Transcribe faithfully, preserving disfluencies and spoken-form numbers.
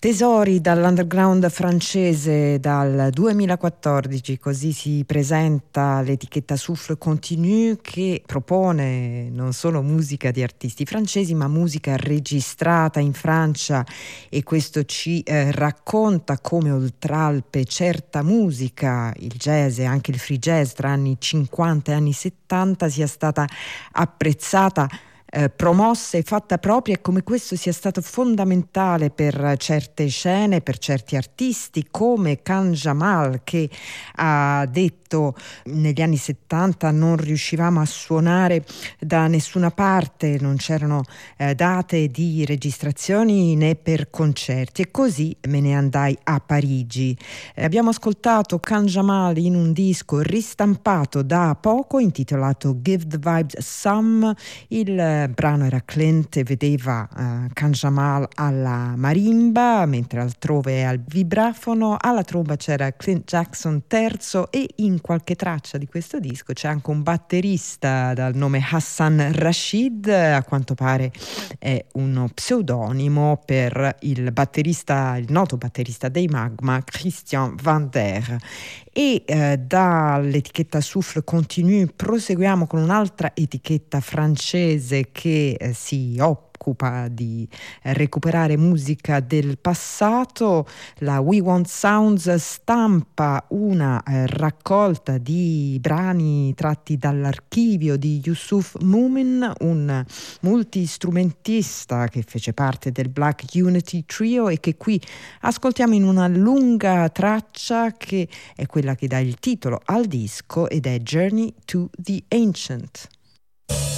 Tesori dall'underground francese dal duemilaquattordici, così si presenta l'etichetta Souffle Continu, che propone non solo musica di artisti francesi ma musica registrata in Francia, e questo ci eh, racconta come oltralpe certa musica, il jazz e anche il free jazz tra anni cinquanta e anni settanta, sia stata apprezzata, Eh, promossa e fatta propria, e come questo sia stato fondamentale per certe scene, per certi artisti, come Khan Jamal, che ha detto negli anni settanta non riuscivamo a suonare da nessuna parte, non c'erano eh, date di registrazioni né per concerti, e così me ne andai a Parigi. Eh, abbiamo ascoltato Khan Jamal in un disco ristampato da poco intitolato Give the Vibes Some. Il Il brano era Clint e vedeva uh, Khan Jamal alla marimba, mentre altrove al vibrafono. Alla tromba c'era Clint Jackson terzo, e in qualche traccia di questo disco c'è anche un batterista dal nome Hassan Rashid. A quanto pare è uno pseudonimo per il batterista, il noto batterista dei Magma, Christian Vander. E eh, dall'etichetta Souffle Continu proseguiamo con un'altra etichetta francese che eh, si occupa di eh, recuperare musica del passato. La We Want Sounds stampa una eh, raccolta di brani tratti dall'archivio di Youssouf Moomin, un multistrumentista che fece parte del Black Unity Trio e che qui ascoltiamo in una lunga traccia che è quella che dà il titolo al disco, ed è Journey to the Ancient.